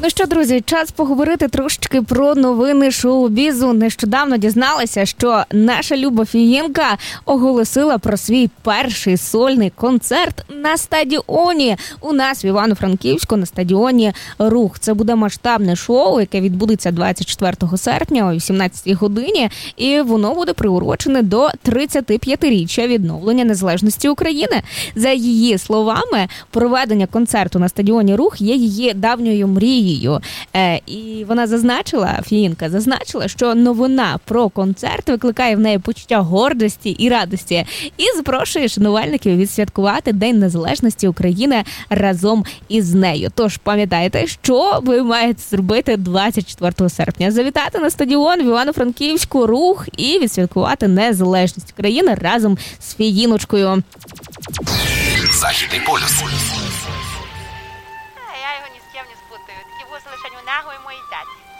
Ну що, друзі, час поговорити трошечки про новини шоу-бізу. Нещодавно дізналася, що наша Люба Фієнка оголосила про свій перший сольний концерт на стадіоні. У нас в Івано-Франківську на стадіоні «Рух». Це буде масштабне шоу, яке відбудеться 24 серпня о 18 годині. І воно буде приурочене до 35-річчя відновлення незалежності України. За її словами, проведення концерту на стадіоні «Рух» є її давньою мрією. І вона Фієнка зазначила, що новина про концерт викликає в неї почуття гордості і радості. І запрошує шанувальників відсвяткувати День Незалежності України разом із нею. Тож пам'ятайте, що ви маєте зробити 24 серпня. Завітати на стадіон в Івано-Франківську «Рух» і відсвяткувати незалежність України разом з Фіїночкою. Західний полюс. Я його ні з ким не спутаю. Такі вуси лише у нього і моїй таті.